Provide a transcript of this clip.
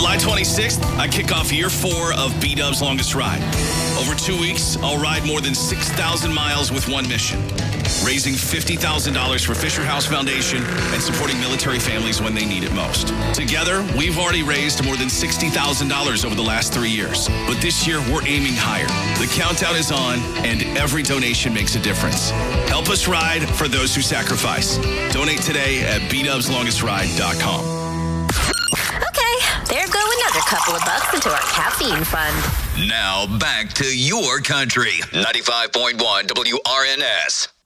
July 26th, I kick off year 4 of B-Dub's Longest Ride. Over 2 weeks, I'll ride more than 6,000 miles with one mission: raising $50,000 for Fisher House Foundation and supporting military families when they need it most. Together, we've already raised more than $60,000 over the last 3 years. But this year, we're aiming higher. The countdown is on, and every donation makes a difference. Help us ride for those who sacrifice. Donate today at bdubslongestride.com. Okay, there go another couple of bucks into our caffeine fund. Now back to your country. 95.1 WRNS.